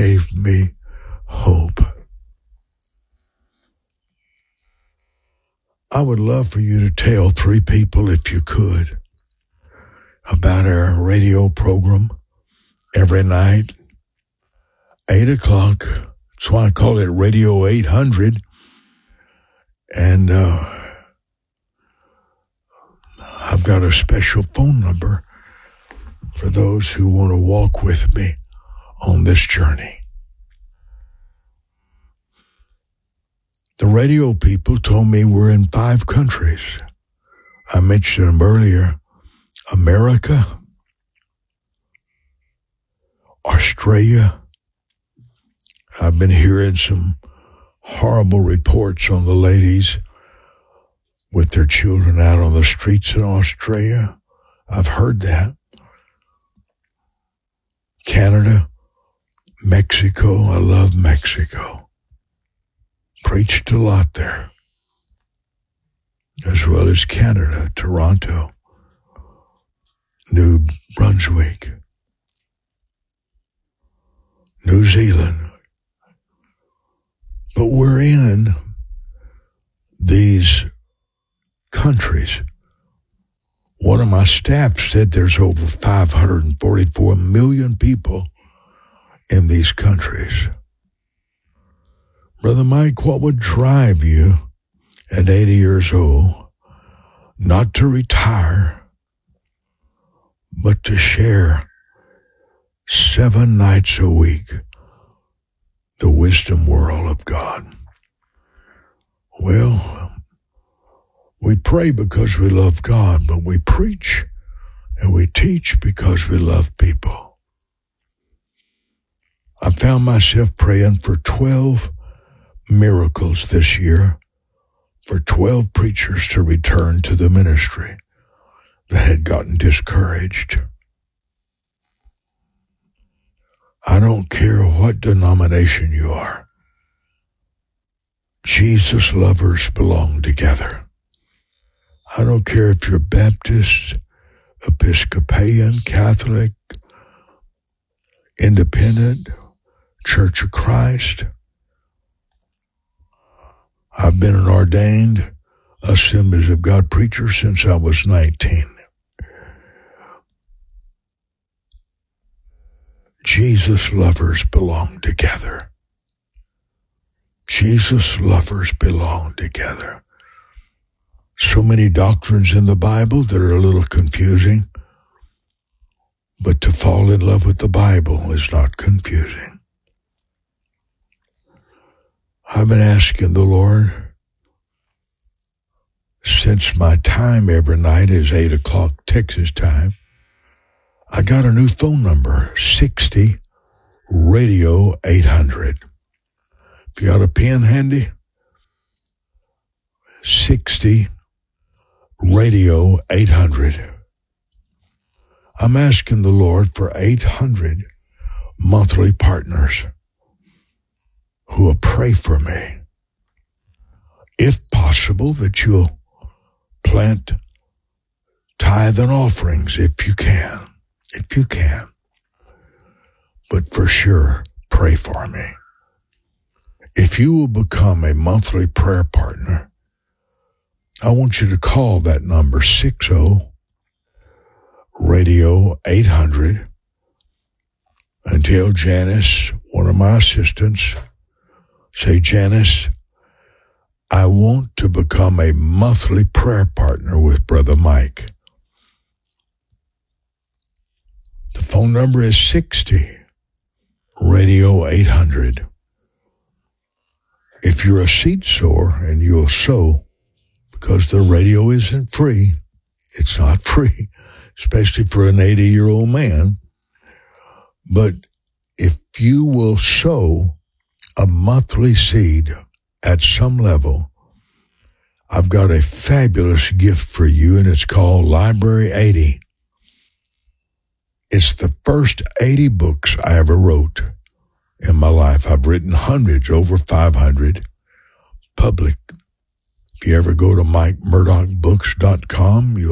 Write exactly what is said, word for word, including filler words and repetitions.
gave me hope. I would love for you to tell three people, if you could, about our radio program every night, eight o'clock. That's why I call it Radio eight hundred. And uh, I've got a special phone number for those who want to walk with me on this journey. The radio people told me we're in five countries. I mentioned them earlier. America, Australia. I've been hearing some horrible reports on the ladies with their children out on the streets in Australia. I've heard that. Canada, Mexico. I love Mexico. Preached a lot there. As well as Canada, Toronto, New Brunswick, New Zealand. But we're in these countries. One of my staff said there's over five hundred forty-four million people in these countries. Brother Mike, what would drive you at eighty years old not to retire, but to share seven nights a week the wisdom world of God? Well, we pray because we love God, but we preach and we teach because we love people. I found myself praying for twelve miracles this year, for twelve preachers to return to the ministry that had gotten discouraged. I don't care what denomination you are. Jesus lovers belong together. I don't care if you're Baptist, Episcopalian, Catholic, Independent, Church of Christ. I've been an ordained Assemblies of God preacher since I was nineteen. Jesus lovers belong together. Jesus lovers belong together. So many doctrines in the Bible that are a little confusing, but to fall in love with the Bible is not confusing. I've been asking the Lord, since my time every night is eight o'clock Texas time, I got a new phone number, sixty Radio eight hundred. If you got a pen handy, sixty Radio eight hundred. I'm asking the Lord for eight hundred monthly partners who will pray for me. If possible, that you'll plant tithe and offerings if you can. If you can. But for sure, pray for me. If you will become a monthly prayer partner, I want you to call that number sixty Radio eight hundred and tell Janice, one of my assistants, say, Janice, I want to become a monthly prayer partner with Brother Mike. The phone number is sixty Radio eight hundred. If you're a seed sower and you'll sow, because the radio isn't free, it's not free, especially for an eighty-year-old man, but if you will sow a monthly seed at some level, I've got a fabulous gift for you, and it's called Library eighty. It's the first eighty books I ever wrote in my life. I've written hundreds, over five hundred, public. If you ever go to Mike Murdoch Books dot com, you'll